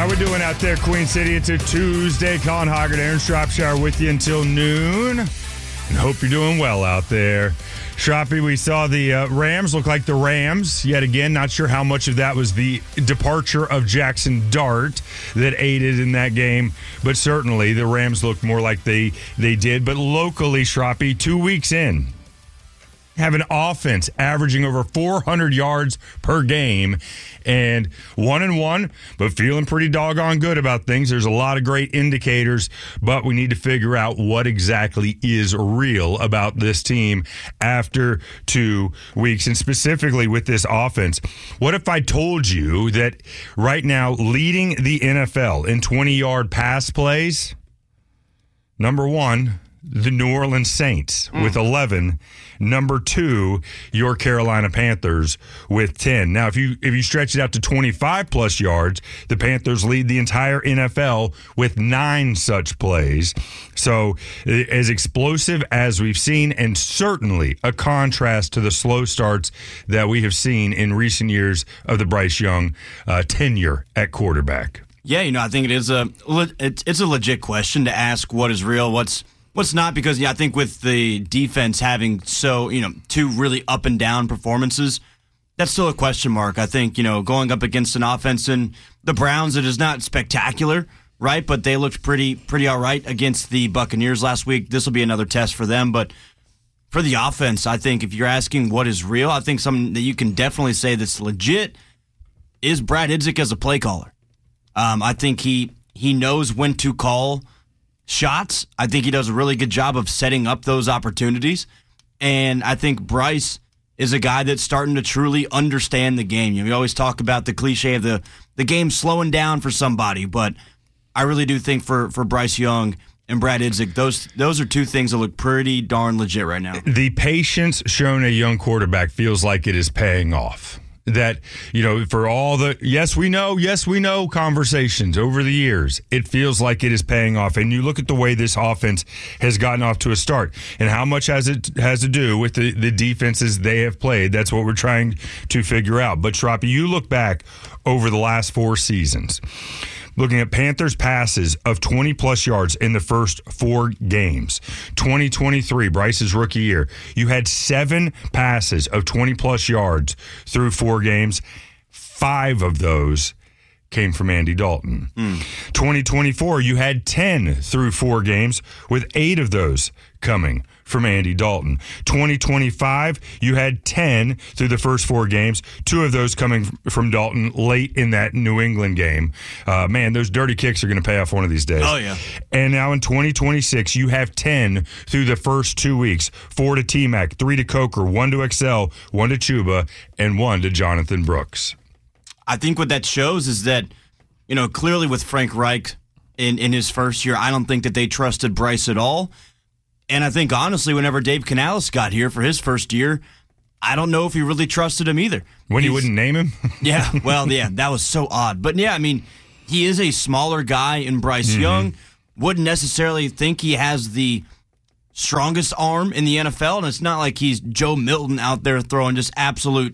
How we doing out there, Queen City? It's a Tuesday. Colin Hoggard, Aaron Shropshire with you until noon. And hope you're doing well out there. Shroppy, we saw the Rams look like the Rams yet again. Not sure how much of that was the departure of Jackson Dart that aided in that game, but certainly the Rams looked more like they did. But locally, Shroppy, 2 weeks in, have an offense averaging over 400 yards per game and 1-1, but feeling pretty doggone good about things. There's a lot of great indicators, but we need to figure out what exactly is real about this team after 2 weeks, and specifically with this offense. What if I told you that right now, leading the NFL in 20-yard pass plays, number one, the New Orleans Saints with 11. Number 2, your Carolina Panthers with 10. Now, if you stretch it out to 25-plus yards, the Panthers lead the entire NFL with 9 such plays. So, as explosive as we've seen, and certainly a contrast to the slow starts that we have seen in recent years of the Bryce Young tenure at quarterback. Yeah, I think it's a legit question to ask what is real, what's not, because I think with the defense having two really up and down performances, that's still a question mark. I think, going up against an offense in the Browns that is not spectacular, right? But they looked pretty all right against the Buccaneers last week. This will be another test for them. But for the offense, I think if you're asking what is real, I think something that you can definitely say that's legit is Brad Idzik as a play caller. I think he knows when to call shots. I think he does a really good job of setting up those opportunities. And I think Bryce is a guy that's starting to truly understand the game. We always talk about the cliche of the game slowing down for somebody, but I really do think for Bryce Young and Brad Idzik, those are two things that look pretty darn legit right now. The patience shown a young quarterback feels like it is paying off. That, for all the yes we know conversations over the years, it feels like it is paying off. And you look at the way this offense has gotten off to a start, and how much has to do with the defenses they have played. That's what we're trying to figure out. But Shroppy, you look back over the last 4 seasons, looking at Panthers passes of 20-plus yards in the first 4 games. 2023, Bryce's rookie year, you had 7 passes of 20-plus yards through 4 games. 5 of those came from Andy Dalton. 2024, you had 10 through 4 games, with 8 of those coming from Andy Dalton. 2025, you had 10 through the first 4 games, 2 of those coming from Dalton late in that New England game. Man, those dirty kicks are going to pay off one of these days. Oh, yeah. And now in 2026, you have 10 through the first 2 weeks, 4 to T-Mac, 3 to Coker, 1 to Excel, 1 to Chuba, and 1 to Jonathan Brooks. I think what that shows is that, clearly with Frank Reich in his first year, I don't think that they trusted Bryce at all. And I think, honestly, whenever Dave Canales got here for his first year, I don't know if he really trusted him either. When you wouldn't name him? Yeah, that was so odd. But, he is a smaller guy in Bryce Young. Wouldn't necessarily think he has the strongest arm in the NFL, and it's not like he's Joe Milton out there throwing just absolute,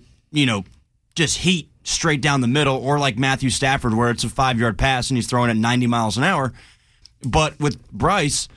just heat straight down the middle, or like Matthew Stafford where it's a 5-yard pass and he's throwing it 90 miles an hour. But with Bryce,